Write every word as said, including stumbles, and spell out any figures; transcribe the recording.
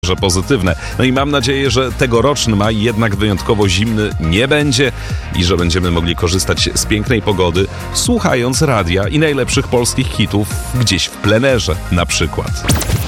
że pozytywne. No i mam nadzieję, że tegoroczny maj jednak wyjątkowo zimny nie będzie i że będziemy mogli korzystać z pięknej pogody, słuchając radia i najlepszych polskich hitów gdzieś w plenerze na przykład.